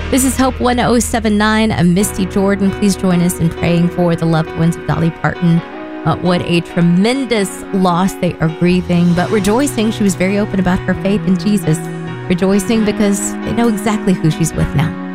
This is Hope 1079. I'm Misty Jordan. Please join us in praying for the loved ones of Dolly Parton. What a tremendous loss they are grieving, but rejoicing. She was very open about her faith in Jesus. Rejoicing because they know exactly who she's with now.